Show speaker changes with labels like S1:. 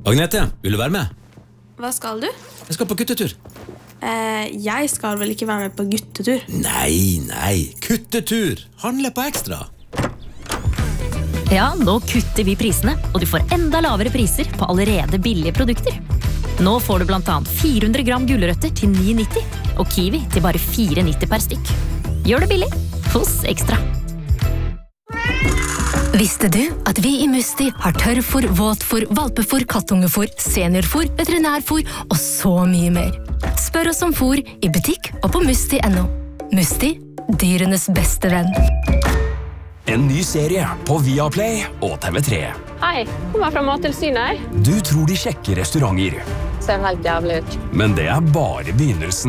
S1: Agnete, vil du være med?
S2: Hva skal du?
S1: Jeg skal på guttetur.
S2: Jeg skal vel ikke være med på guttetur?
S1: Nei, kuttetur. Handle på ekstra.
S3: Ja, nå kutter vi prisene, og du får enda lavere priser på allerede billige produkter. Nå får du blant annet 400 gram gulrøtter til 9,90, og kiwi til bare 4,90 per stykk. Gjør det billig hos Ekstra.
S4: Visste du at vi i Musti har tørrfôr, våtfôr, valpefôr, kattungefôr, seniorfôr, veterinærfôr og så mye mer? Spør oss om fôr i butikk og på musti.no. Musti, dyrenes beste venn.
S5: En ny serie på Viaplay og TV3.
S6: Hei, kommer fra Mattilsynet.
S5: Du tror de sjekker restauranter,
S6: Ser helt jævlig ut.
S5: men det er bare begynnelsen.